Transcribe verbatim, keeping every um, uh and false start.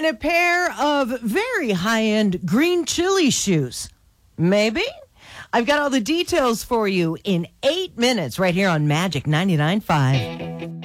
and a pair of very high-end green chili shoes. Maybe? I've got all the details for you in eight minutes right here on Magic ninety-nine point five.